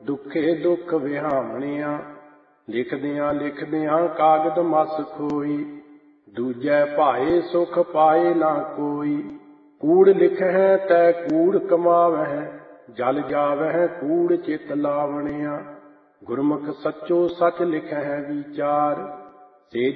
ਦੁੱਖੇ ਦੁੱਖ ਵਿਹਾਮਣਿਆ। ਲਿਖਦਿਆਂ ਲਿਖਦਿਆਂ ਕਾਗਦ ਮਸ ਖੋਈ, ਦੂਜੈ ਭਾਏ ਸੁਖ ਪਾਏ ਨਾ ਕੋਈ। ਕੂੜ ਲਿਖਹਿ ਤੈ ਕੂੜ ਕਮਾਵਹਿ, ਜਲ ਜਾਵਹਿ ਕੂੜ ਚਿਤ ਲਾਵਣਿਆ। ਗੁਰਮੁਖ ਸੱਚੋ ਸੱਚ ਲਿਖਹਿ ਵਿਚਾਰ,